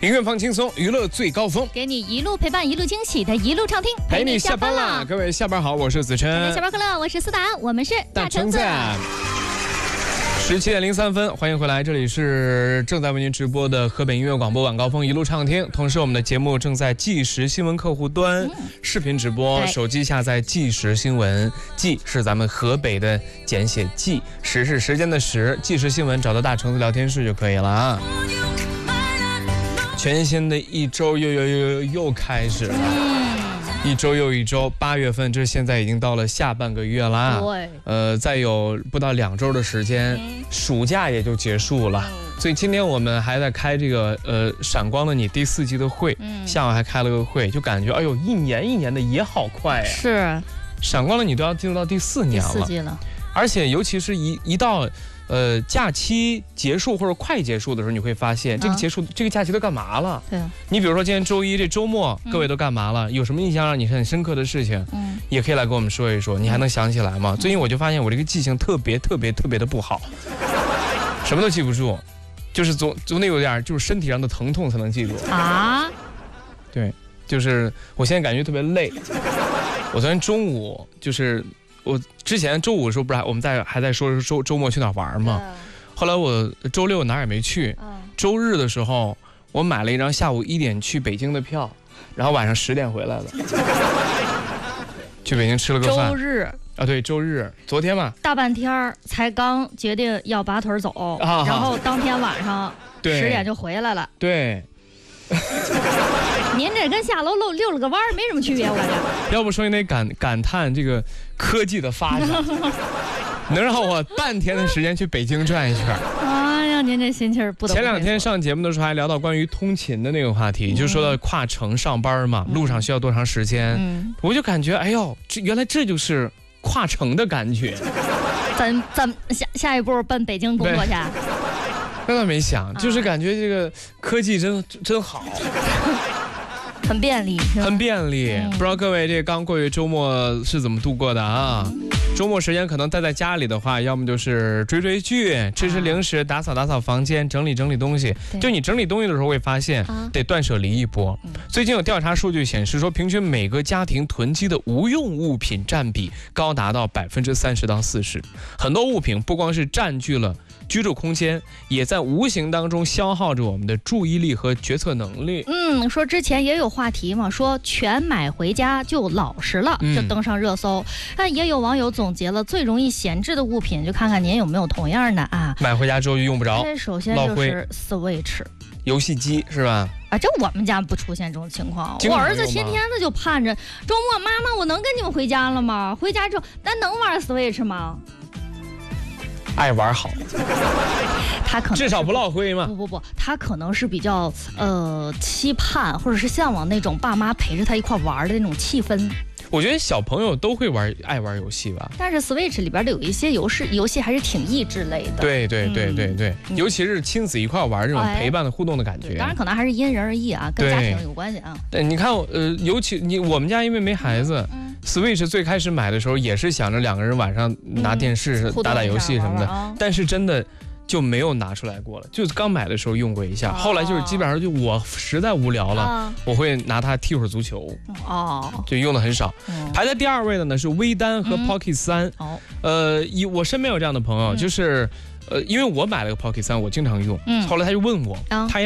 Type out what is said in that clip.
音乐放轻松，娱乐最高峰， 给你一路陪伴，一路惊喜的一路畅听， 陪你下班啦！各位下班好，我是子琛。 下班快乐，我是思达，我们是大橙子。17:03，欢迎回来，这里是正在为您直播的河北音乐广播晚高峰一路畅听。同时，我们的节目正在即时新闻客户端视频直播，手机下载即时新闻。即是咱们河北的简写，即时是时间的时，即时新闻找到大橙子聊天室就可以了啊。全新的一周又开始了。一周又一周，8月份，这现在已经到了下半个月啦。对，再有不到2周的时间，暑假也就结束了。所以今天我们还在开这个闪光的你第4季的会，下午还开了个会，就感觉哎呦，一年一年的也好快呀。是，闪光的你都要进入到第4年了。第4季了，而且尤其是一到假期结束或者快结束的时候，你会发现这个假期都干嘛了？对，你比如说今天周一这周末，各位都干嘛了？有什么印象让你很深刻的事情？也可以来跟我们说一说。你还能想起来吗？最近我就发现我这个记性特别的不好，什么都记不住，就是总得有点就是身体上的疼痛才能记住啊。对，就是我现在感觉特别累。我昨天中午就是我之前周五的时候不是我们还在说周末去哪玩吗？后来我周六哪儿也没去，周日的时候我买了一张下午1点去北京的票，然后晚上10点回来了。去北京吃了个饭。 周日啊，对，周日，昨天嘛， 大半天才刚决定要拔腿走，然后当天晚上10点就回来了。对。您这跟下楼溜了个弯没什么区别，我这。 要不说你得感叹这个科技的发展，能让我半天的时间去北京转一圈。 哎呀，您这心气儿不得。 前2天上节目的时候还聊到关于通勤的那个话题，就说到跨城上班嘛，路上需要多长时间？我就感觉，哎呦，原来这就是跨城的感觉。 咱下一步奔北京工作去。 那倒没想，就是感觉这个科技真好。 很便利， 很便利。不知道各位这个刚过去周末是怎么度过的啊？周末时间可能待在家里的话，要么就是追剧、吃零食、打扫房间、整理东西。就你整理东西的时候会发现，得断舍离一波。最近有调查数据显示说，平均每个家庭囤积的无用物品占比高达到30%到40%。很多物品不光是占据了居住空间，也在无形当中消耗着我们的注意力和决策能力。 说之前也有话题嘛，说全买回家就老实了，就登上热搜。但也有网友总结了最容易闲置的物品，就看看您有没有同样的啊。 买回家之后就用不着。 首先就是 Switch 游戏机是吧？ 啊，这我们家不出现这种情况。我儿子天天的就盼着周末，妈妈我能跟你们回家了吗？回家之后咱能玩 Switch 吗？ 爱玩好， 他可能至少不落灰嘛。 不，他可能是比较期盼或者是向往那种爸妈陪着他一块玩的那种气氛。 我觉得小朋友都会爱玩游戏吧， 但是 Switch 里边的有一些游戏还是挺益智类的。 对，尤其是亲子一块玩这种陪伴的互动的感觉。 当然可能还是因人而异啊，跟家庭有关系啊。 对，你看尤其我们家因为没孩子，Switch 最开始买的时候也是想着2个人晚上拿电视打游戏什么的，但是真的就没有拿出来过了，就是刚买的时候用过一下，后来就是基本上就我实在无聊了，我会拿它踢会儿足球，就用的很少。排在第2位的呢是微单和 Pocket 3，我身边有这样的朋友，就是因为我买了个 Pocket 3，我经常用，后来他就问我，他